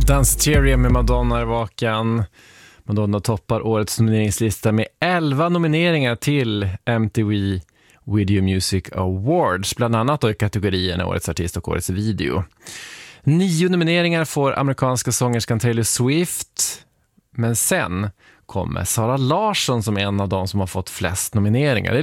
Danceteria med Madonna i vakan. Madonna toppar årets nomineringslista med 11 nomineringar till MTV Video Music Awards, bland annat då i kategorierna Årets artist och Årets video. 9 nomineringar får amerikanska sångerskan Taylor Swift, men sen kommer Sara Larsson som en av de som har fått flest nomineringar.